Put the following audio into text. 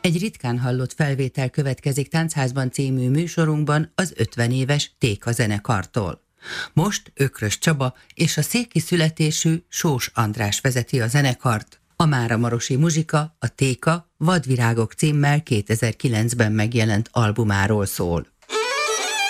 Egy ritkán hallott felvétel következik Táncházban című műsorunkban az 50 éves Téka zenekartól. Most Ökrös Csaba és a széki születésű Sós András vezeti a zenekart. A máramarosi muzsika a Téka Vadvirágok címmel 2009-ben megjelent albumáról szól.